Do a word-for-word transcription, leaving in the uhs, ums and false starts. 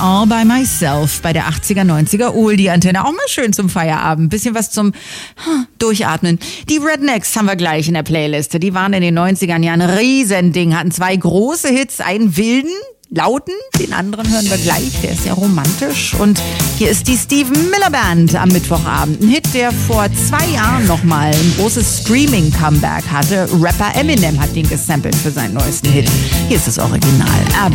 All by Myself bei der achtziger, neunziger Oldie-Antenne. Auch mal schön zum Feierabend. Bisschen was zum Durchatmen. Die Rednecks haben wir gleich in der Playliste. Die waren in den neunzigern ja ein Riesending, hatten zwei große Hits, einen wilden, lauten, den anderen hören wir gleich, der ist ja romantisch. Und hier ist die Stephen Miller Band am Mittwochabend. Ein Hit, der vor zwei Jahren nochmal ein großes Streaming-Comeback hatte. Rapper Eminem hat den gesampelt für seinen neuesten Hit. Hier ist das Original.